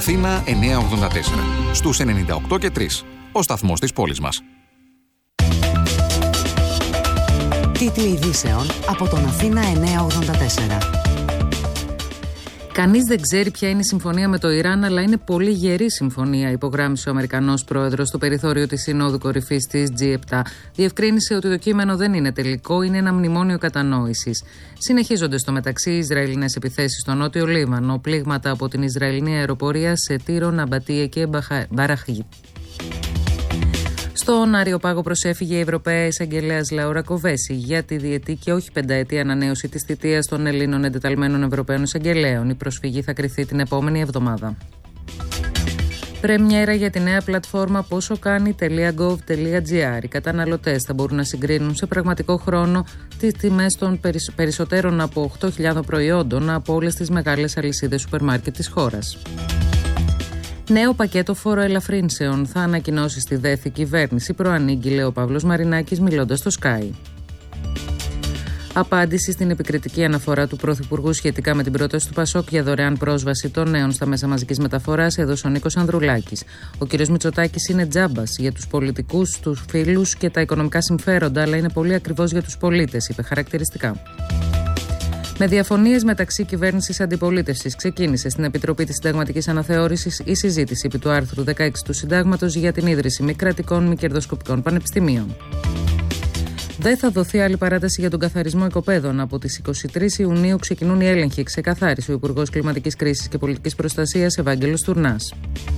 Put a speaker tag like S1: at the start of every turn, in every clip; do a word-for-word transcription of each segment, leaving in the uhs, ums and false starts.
S1: Αθήνα εννιακόσια ογδόντα τέσσερα. Στους ενενήντα οκτώ και τρία. Ο σταθμός της πόλης μας.
S2: Τίτλοι ειδήσεων από τον Αθήνα εννιακόσια ογδόντα τέσσερα.
S3: Κανείς δεν ξέρει ποια είναι η συμφωνία με το Ιράν, αλλά είναι πολύ γερή συμφωνία, υπογράμμισε ο Αμερικανός πρόεδρος στο περιθώριο της Συνόδου Κορυφής της τζι επτά. Διευκρίνησε ότι το κείμενο δεν είναι τελικό, είναι ένα μνημόνιο κατανόησης. Συνεχίζονται στο μεταξύ οι Ισραηλινές επιθέσεις στο νότιο Λίβανο, πλήγματα από την Ισραηλινή αεροπορία σε Τύρο, Ναμπατίε και Μπαραχή. Στον Αριοπάγο προσέφυγε η Ευρωπαία Εισαγγελέας Λαούρα Κοβέση για τη διετή και όχι πενταετή ανανέωση της θητείας των Ελλήνων εντεταλμένων Ευρωπαίων Εισαγγελέων. Η προσφυγή θα κριθεί την επόμενη εβδομάδα. Πρεμιέρα για τη νέα πλατφόρμα πόσο κάνει τελεία γκοβ τελεία τζι άρ. Οι καταναλωτές θα μπορούν να συγκρίνουν σε πραγματικό χρόνο τις τιμές των περισσότερων από οκτώ χιλιάδες προϊόντων από όλες τις μεγάλες αλυσίδες σούπερ μάρκετ της χώρας. Νέο πακέτο φοροελαφρύνσεων θα ανακοινώσει στη ΔΕΘ η κυβέρνηση, προανήγγειλε ο Παύλος Μαρινάκης μιλώντας στο Sky. Απάντηση στην επικριτική αναφορά του Πρωθυπουργού σχετικά με την πρόταση του Πασόκ για δωρεάν πρόσβαση των νέων στα μέσα μαζικής μεταφοράς έδωσε ο Νίκος Ανδρουλάκης. Ο κ. Μητσοτάκης είναι τζάμπας για τους πολιτικούς, τους φίλους και τα οικονομικά συμφέροντα, αλλά είναι πολύ ακριβώς για τους πολίτες, είπε χαρακτηριστικά. Με διαφωνίες μεταξύ κυβέρνησης αντιπολίτευσης, ξεκίνησε στην Επιτροπή της Συνταγματικής Αναθεώρησης η συζήτηση επί του άρθρου δεκαέξι του Συντάγματος για την ίδρυση μη κρατικών μη κερδοσκοπικών πανεπιστημίων. Δεν θα δοθεί άλλη παράταση για τον καθαρισμό οικοπαίδων. Από τις εικοστή τρίτη Ιουνίου ξεκινούν οι έλεγχοι, ξεκαθάρισε ο Υπουργός Κλιματικής Κρίσης και Πολιτικής Προστασίας Ευάγγελος Τουρνάς.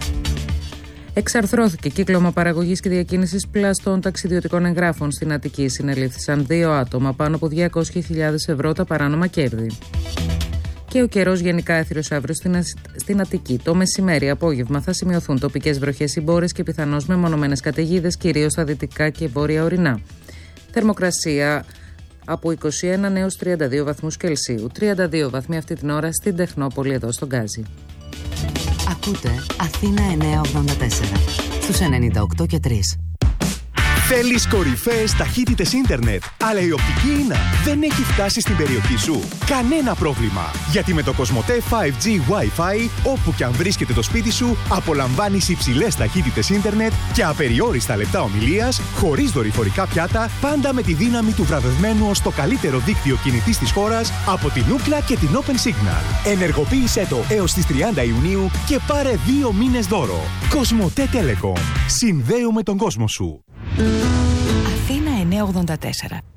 S3: Εξαρθρώθηκε κύκλωμα παραγωγής και διακίνησης πλαστών ταξιδιωτικών εγγράφων στην Αττική. Συνελήφθησαν δύο άτομα, πάνω από διακόσιες χιλιάδες ευρώ τα παράνομα κέρδη. Και ο καιρός γενικά έθριος αύριο στην, στην Αττική. Το μεσημέρι, απόγευμα θα σημειωθούν τοπικές βροχές ή μπόρες και πιθανώς μεμονωμένες καταιγίδες, κυρίως στα δυτικά και βόρεια ορεινά. Θερμοκρασία από είκοσι ένα έως τριάντα δύο βαθμούς Κελσίου. τριάντα δύο βαθμοί αυτή την ώρα στην Τεχνόπολη, εδώ στον Γκάζι.
S2: Ακούτε Αθήνα εννιακόσια ογδόντα τέσσερα στους ενενήντα οκτώ και τρία.
S4: Θέλεις κορυφαίες ταχύτητες ίντερνετ, αλλά η οπτική ίνα δεν έχει φτάσει στην περιοχή σου? Κανένα πρόβλημα, γιατί με το Κοσμοτέ φάιβ τζι Wi-Fi, όπου και αν βρίσκεται το σπίτι σου, απολαμβάνεις υψηλές ταχύτητες ίντερνετ και απεριόριστα λεπτά ομιλίας, χωρίς δορυφορικά πιάτα, πάντα με τη δύναμη του βραβευμένου ως το καλύτερο δίκτυο κινητής της χώρας από την Ookla και την Open Signal. Ενεργοποίησέ το έως τις τριάντα Ιουνίου και πάρε δύο μήνες δώρο. Κοσμοτέ Telecom. Συνδέουμε τον κόσμο σου.
S2: Αθήνα εννιακόσια ογδόντα τέσσερα.